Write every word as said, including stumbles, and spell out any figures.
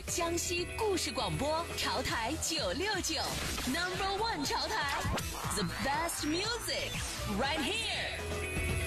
江西故事广播，潮台九六九 ，Number One 潮台 ，The best music right here。